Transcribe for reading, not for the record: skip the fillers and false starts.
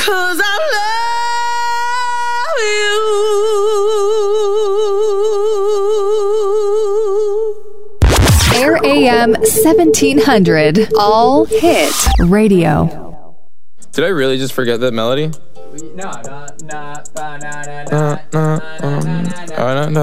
'cause I love you. Air AM 1700, all hit radio. Did I really just forget that melody? No.